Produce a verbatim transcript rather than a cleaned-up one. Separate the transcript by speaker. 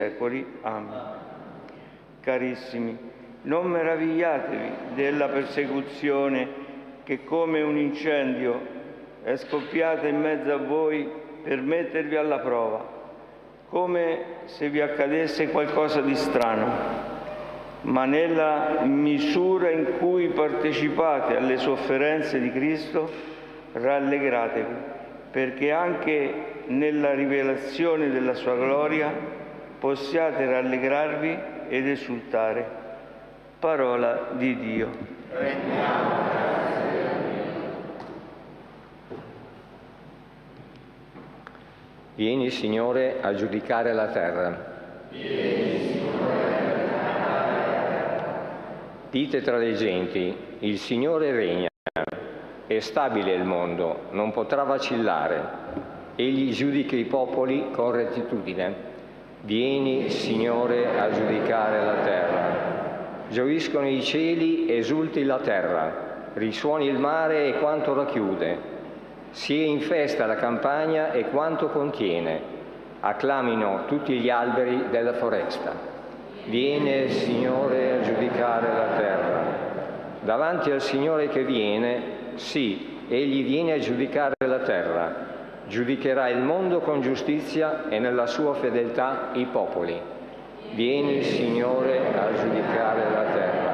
Speaker 1: secoli. Amen. Carissimi, non meravigliatevi della persecuzione che come un incendio è scoppiata in mezzo a voi per mettervi alla prova, come se vi accadesse qualcosa di strano. Ma nella misura in cui partecipate alle sofferenze di Cristo, rallegratevi, perché anche nella rivelazione della sua gloria possiate rallegrarvi ed esultare. Parola di Dio.
Speaker 2: Vieni, Signore, a giudicare la terra.
Speaker 3: Vieni, Signore, a giudicare la terra.
Speaker 2: Dite tra le genti, il Signore regna. È stabile il mondo, non potrà vacillare. Egli giudica i popoli con rettitudine. Vieni, Signore, a giudicare la terra. Gioiscono i cieli, esulti la terra, risuoni il mare e quanto racchiude. Sia in festa la campagna e quanto contiene. Acclamino tutti gli alberi della foresta. Viene, Signore, a giudicare la terra. Davanti al Signore che viene, sì, Egli viene a giudicare la terra. Giudicherà il mondo con giustizia e nella sua fedeltà i popoli. Vieni, Signore, a giudicare la terra.